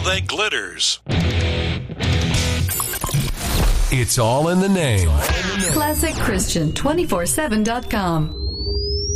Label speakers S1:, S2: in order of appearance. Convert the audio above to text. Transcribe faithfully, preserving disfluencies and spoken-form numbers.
S1: that glitters.
S2: It's all in the name.
S3: Classic Christian two forty-seven dot com.